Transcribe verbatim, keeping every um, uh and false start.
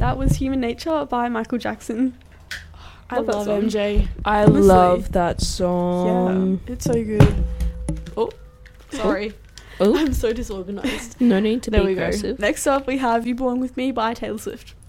that was Human Nature by Michael Jackson. I Love that love song. M J. I Honestly. love that song. Yeah, it's so good. Oh, sorry. Oh, I'm so disorganized. No need to There be we go. aggressive. next up we have You Belong With Me by Taylor Swift.